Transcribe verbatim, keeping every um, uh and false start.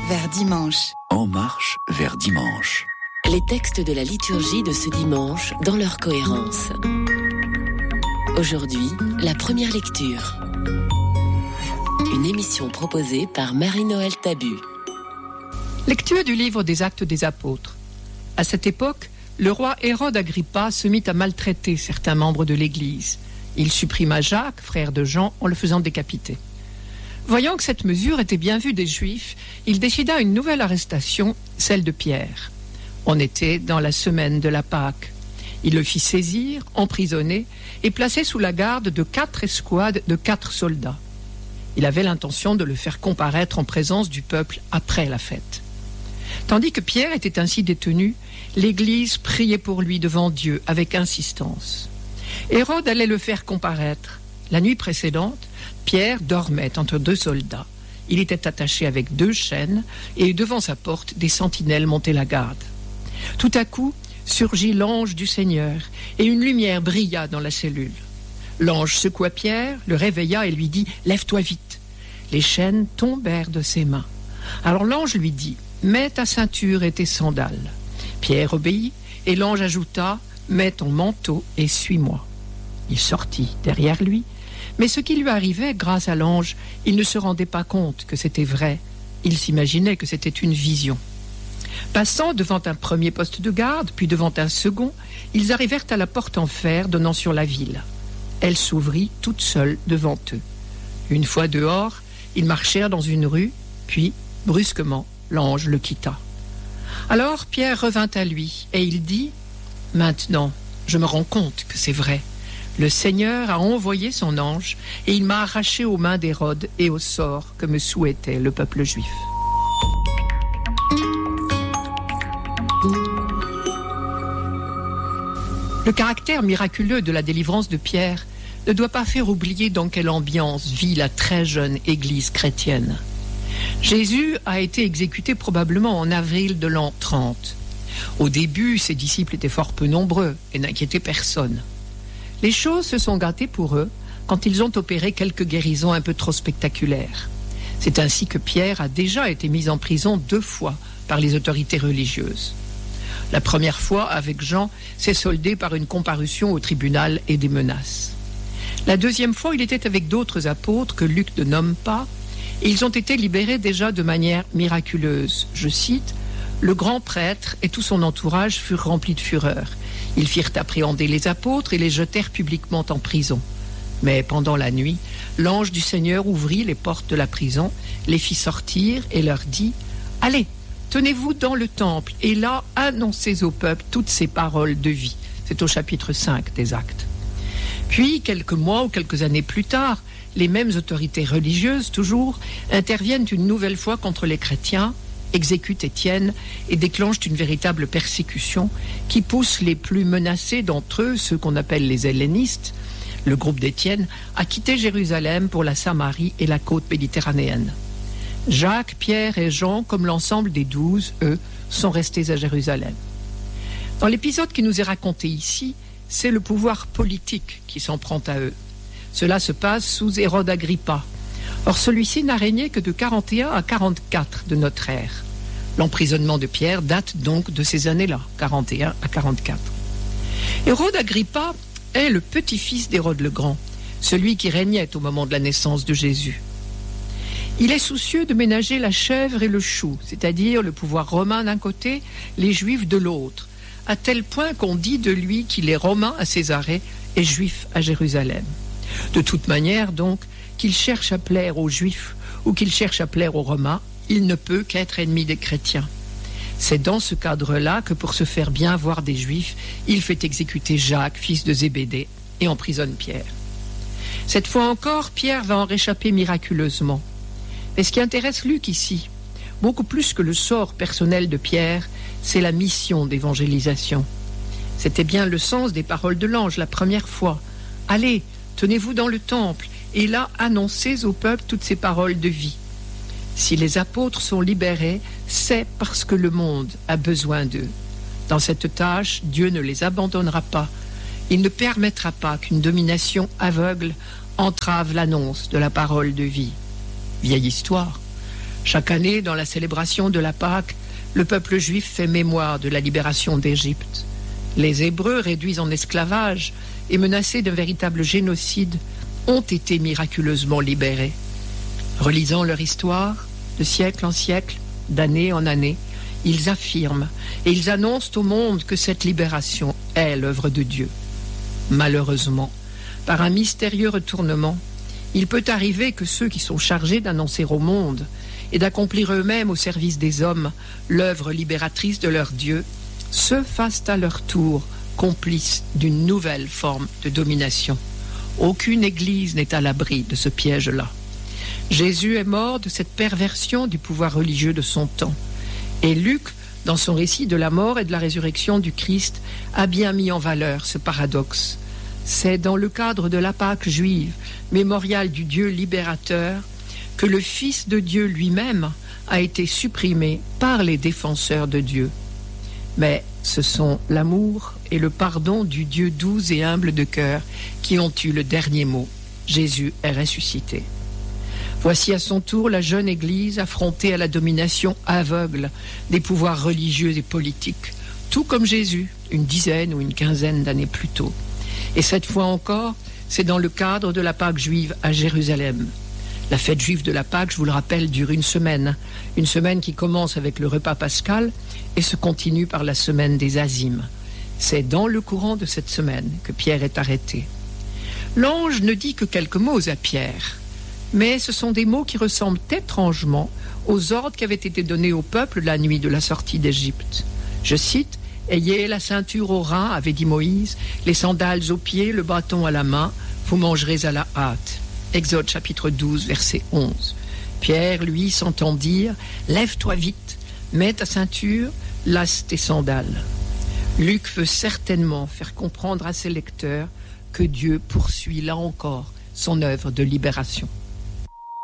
vers dimanche. En marche vers dimanche. Les textes de la liturgie de ce dimanche dans leur cohérence. Aujourd'hui, la première lecture. Une émission proposée par Marie-Noël Tabu. Lecture du livre des Actes des Apôtres. À cette époque, le roi Hérode Agrippa se mit à maltraiter certains membres de l'Église. Il supprima Jacques, frère de Jean, en le faisant décapiter. Voyant que cette mesure était bien vue des Juifs, il décida une nouvelle arrestation, celle de Pierre. On était dans la semaine de la Pâque. Il le fit saisir, emprisonner et placer sous la garde de quatre escouades de quatre soldats. Il avait l'intention de le faire comparaître en présence du peuple après la fête. Tandis que Pierre était ainsi détenu, l'Église priait pour lui devant Dieu avec insistance. Hérode allait le faire comparaître. La nuit précédente, Pierre dormait entre deux soldats. Il était attaché avec deux chaînes et devant sa porte, des sentinelles montaient la garde. Tout à coup, surgit l'ange du Seigneur et une lumière brilla dans la cellule. L'ange secoua Pierre, le réveilla et lui dit « Lève-toi vite !» Les chaînes tombèrent de ses mains. Alors l'ange lui dit « Mets ta ceinture et tes sandales. » Pierre obéit et l'ange ajouta « Mets ton manteau et suis-moi. » Il sortit derrière lui, mais ce qui lui arrivait grâce à l'ange, il ne se rendait pas compte que c'était vrai. Il s'imaginait que c'était une vision. Passant devant un premier poste de garde, puis devant un second, ils arrivèrent à la porte en fer donnant sur la ville. Elle s'ouvrit toute seule devant eux. Une fois dehors, ils marchèrent dans une rue, puis, brusquement, l'ange le quitta. Alors Pierre revint à lui, et il dit « Maintenant, je me rends compte que c'est vrai. Le Seigneur a envoyé son ange, et il m'a arraché aux mains d'Hérode et au sort que me souhaitait le peuple juif. » Le caractère miraculeux de la délivrance de Pierre ne doit pas faire oublier dans quelle ambiance vit la très jeune Église chrétienne. Jésus a été exécuté probablement en avril de l'an trente. Au début, ses disciples étaient fort peu nombreux et n'inquiétaient personne. Les choses se sont gâtées pour eux quand ils ont opéré quelques guérisons un peu trop spectaculaires. C'est ainsi que Pierre a déjà été mis en prison deux fois par les autorités religieuses. La première fois, avec Jean, s'est soldée par une comparution au tribunal et des menaces. La deuxième fois, il était avec d'autres apôtres que Luc ne nomme pas, et ils ont été libérés déjà de manière miraculeuse. Je cite, « Le grand prêtre et tout son entourage furent remplis de fureur. Ils firent appréhender les apôtres et les jetèrent publiquement en prison. Mais pendant la nuit, l'ange du Seigneur ouvrit les portes de la prison, les fit sortir et leur dit, « Allez, tenez-vous dans le temple et là, annoncez au peuple toutes ces paroles de vie. » C'est au chapitre cinq des Actes. Puis, quelques mois ou quelques années plus tard, les mêmes autorités religieuses, toujours, interviennent une nouvelle fois contre les chrétiens, exécutent Étienne et déclenchent une véritable persécution qui pousse les plus menacés d'entre eux, ceux qu'on appelle les hellénistes, le groupe d'Étienne, à quitter Jérusalem pour la Samarie et la côte méditerranéenne. Jacques, Pierre et Jean, comme l'ensemble des douze, eux, sont restés à Jérusalem. Dans l'épisode qui nous est raconté ici, c'est le pouvoir politique qui s'en prend à eux. Cela se passe sous Hérode Agrippa. Or, celui-ci n'a régné que de quarante et un à quarante-quatre de notre ère. L'emprisonnement de Pierre date donc de ces années-là, quarante et un à quarante-quatre. Hérode Agrippa est le petit-fils d'Hérode le Grand, celui qui régnait au moment de la naissance de Jésus. Il est soucieux de ménager la chèvre et le chou, c'est-à-dire le pouvoir romain d'un côté, les Juifs de l'autre, à tel point qu'on dit de lui qu'il est romain à Césarée et juif à Jérusalem. De toute manière, donc, qu'il cherche à plaire aux Juifs ou qu'il cherche à plaire aux Romains, il ne peut qu'être ennemi des chrétiens. C'est dans ce cadre-là que, pour se faire bien voir des Juifs, il fait exécuter Jacques, fils de Zébédée, et emprisonne Pierre. Cette fois encore, Pierre va en réchapper miraculeusement. Mais ce qui intéresse Luc ici, beaucoup plus que le sort personnel de Pierre, c'est la mission d'évangélisation. C'était bien le sens des paroles de l'ange la première fois. « Allez, tenez-vous dans le temple, et là annoncez au peuple toutes ces paroles de vie. » Si les apôtres sont libérés, c'est parce que le monde a besoin d'eux. Dans cette tâche, Dieu ne les abandonnera pas. Il ne permettra pas qu'une domination aveugle entrave l'annonce de la parole de vie. Vieille histoire. Chaque année, dans la célébration de la Pâque, le peuple juif fait mémoire de la libération d'Égypte. Les Hébreux, réduits en esclavage et menacés d'un véritable génocide, ont été miraculeusement libérés. Relisant leur histoire, de siècle en siècle, d'année en année, ils affirment et ils annoncent au monde que cette libération est l'œuvre de Dieu. Malheureusement, par un mystérieux retournement, il peut arriver que ceux qui sont chargés d'annoncer au monde et d'accomplir eux-mêmes au service des hommes l'œuvre libératrice de leur Dieu se fassent à leur tour complices d'une nouvelle forme de domination. Aucune église n'est à l'abri de ce piège-là. Jésus est mort de cette perversion du pouvoir religieux de son temps. Et Luc, dans son récit de la mort et de la résurrection du Christ, a bien mis en valeur ce paradoxe. C'est dans le cadre de la Pâque juive, mémorial du Dieu libérateur, que le Fils de Dieu lui-même a été supprimé par les défenseurs de Dieu. Mais ce sont l'amour et le pardon du Dieu doux et humble de cœur qui ont eu le dernier mot. Jésus est ressuscité. Voici à son tour la jeune Église affrontée à la domination aveugle des pouvoirs religieux et politiques, tout comme Jésus, une dizaine ou une quinzaine d'années plus tôt. Et cette fois encore, c'est dans le cadre de la Pâque juive à Jérusalem. La fête juive de la Pâque, je vous le rappelle, dure une semaine. Une semaine qui commence avec le repas pascal et se continue par la semaine des Azimes. C'est dans le courant de cette semaine que Pierre est arrêté. L'ange ne dit que quelques mots à Pierre, mais ce sont des mots qui ressemblent étrangement aux ordres qui avaient été donnés au peuple la nuit de la sortie d'Égypte. Je cite, « Ayez la ceinture au rein, avait dit Moïse, les sandales aux pieds, le bâton à la main, vous mangerez à la hâte. » Exode chapitre douze, verset onze. Pierre, lui, s'entend dire « Lève-toi vite, mets ta ceinture, lasse tes sandales. » Luc veut certainement faire comprendre à ses lecteurs que Dieu poursuit là encore son œuvre de libération.